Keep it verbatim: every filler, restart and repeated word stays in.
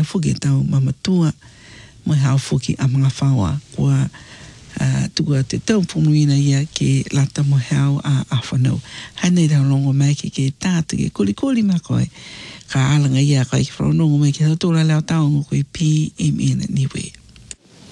ana fuki tau mamatua mo hao fuki a mga whaua kua uh, tua te tau punuina ia ke lata mo hao a a whanau. Hanei rau longo mai ke ke tātu ke kuli kuli ma koe ka alanga ia kai ke whanongo mai ke tau tōra leo tau ngō koe P M N niwe.